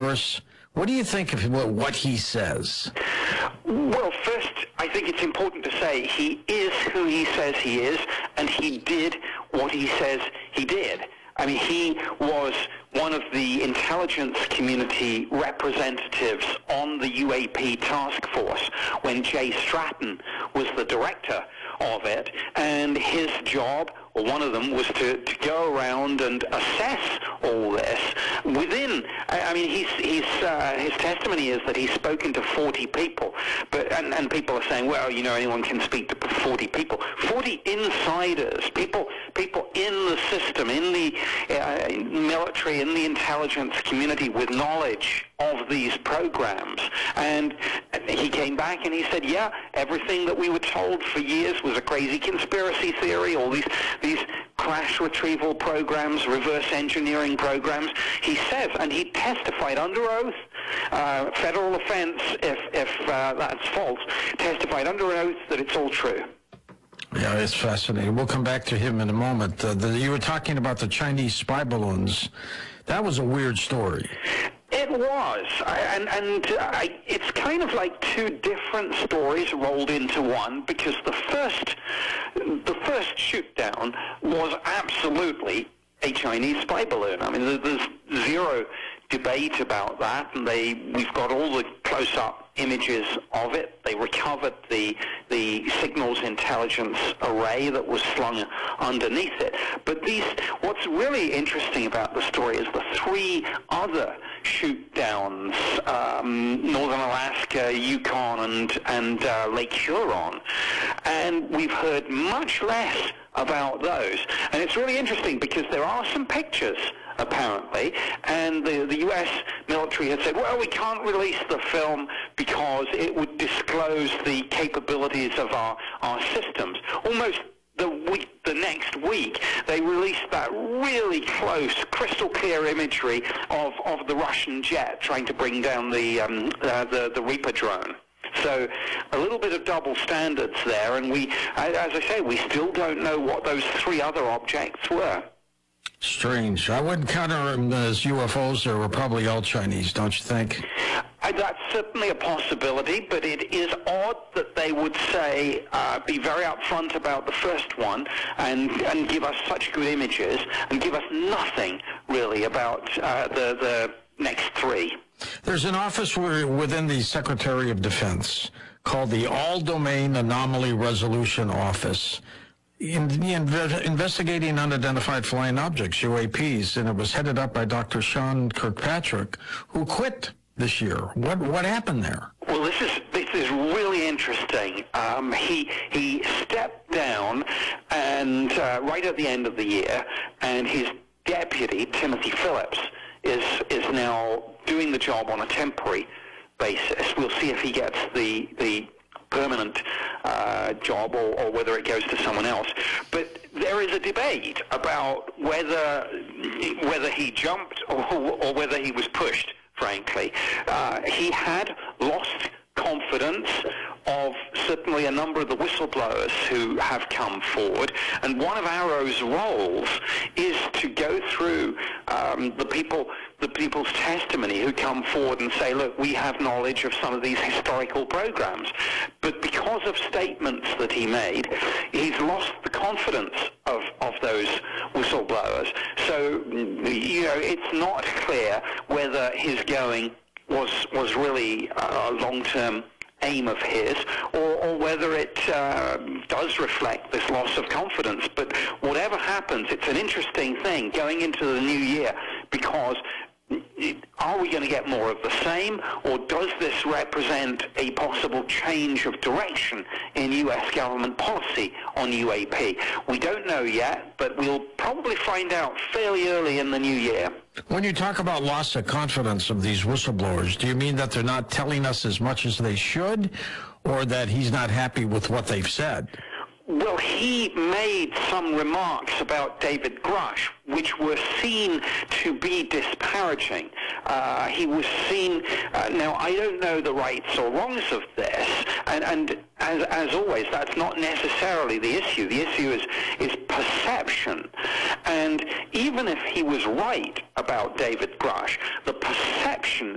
Congress? What do you think of what he says? Well, first, I think it's important to say he is who he says he is, and he did what he says he did. I mean, he was one of the intelligence community representatives on the UAP task force when Jay Stratton was the director of it, and his job, or one of them, was to go around and assess all this within. I mean, his testimony is that he's spoken to 40 people, and people are saying, well, you know, anyone can speak to 40 people. 40 insiders, people in the system, in the military, in the intelligence community with knowledge of these programs. And he came back and he said, yeah, everything that we were told for years was a crazy conspiracy theory, all these crash retrieval programs, reverse engineering programs. He says, and he testified under oath, federal offense if that's false, testified under oath that it's all true. Yeah, it's fascinating. We'll come back to him in a moment. You were talking about the Chinese spy balloons. That was a weird story. It was, it's kind of like two different stories rolled into one, because the first shoot down was absolutely a Chinese spy balloon. I mean, there's zero debate about that, and we've got all the close-up images of it. They recovered the signals intelligence array that was slung underneath it. But what's really interesting about the story is the three other shoot downs, Northern Alaska, Yukon, and Lake Huron. And we've heard much less about those. And it's really interesting because there are some pictures, apparently, and the U.S. military had said, well, we can't release the film because it would disclose the capabilities of our systems. Almost the next week, they released that really close, crystal clear imagery of the Russian jet trying to bring down the Reaper drone. So a little bit of double standards there, and as I say, we still don't know what those three other objects were. Strange. I wouldn't count them as UFOs. They were probably all Chinese, don't you think? That's certainly a possibility, but it is odd that they would say, be very upfront about the first one and give us such good images and give us nothing, really, about the next three. There's an office within the Secretary of Defense called the All-Domain Anomaly Resolution Office, investigating unidentified flying objects, UAPs, and it was headed up by Dr. Sean Kirkpatrick, who quit this year. What happened there? Well, this is really interesting. He stepped down, and right at the end of the year, and his deputy, Timothy Phillips, is now doing the job on a temporary basis. We'll see if he gets the permanent job or whether it goes to someone else. But there is a debate about whether he jumped or whether he was pushed, frankly. He had lost confidence of certainly a number of the whistleblowers who have come forward, and one of Arrow's roles is to go through the people's testimony who come forward and say, look, we have knowledge of some of these historical programs. But because of statements that he made, he's lost the confidence of those whistleblowers. So, you know, it's not clear whether his going was really a long-term aim of his, or whether it does reflect this loss of confidence. But whatever happens, it's an interesting thing going into the new year, because are we going to get more of the same, or does this represent a possible change of direction in U.S. government policy on UAP? We don't know yet, but we'll probably find out fairly early in the new year. When you talk about loss of confidence of these whistleblowers, do you mean that they're not telling us as much as they should, or that he's not happy with what they've said? Well, he made some remarks about David Grush, which were seen to be disparaging. He was seen, now I don't know the rights or wrongs of this, and as always, that's not necessarily the issue. The issue is perception. And even if he was right about David Grush, the perception